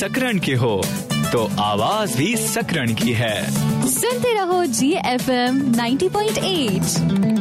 सकरण के हो तो आवाज भी सकरण की है। सुनते रहो GFM 90.8।